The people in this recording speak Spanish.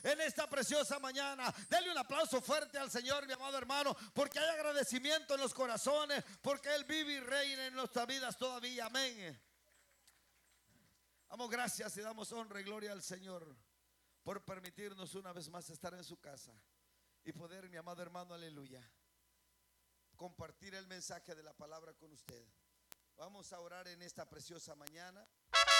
en esta preciosa mañana. Dele un aplauso fuerte al Señor, mi amado hermano, porque hay agradecimiento en los corazones, porque Él vive y reina en nuestras vidas todavía. Amén. Damos gracias y damos honra y gloria al Señor por permitirnos una vez más estar en su casa y poder, mi amado hermano, aleluya, compartir el mensaje de la palabra con usted. Vamos a orar en esta preciosa mañana.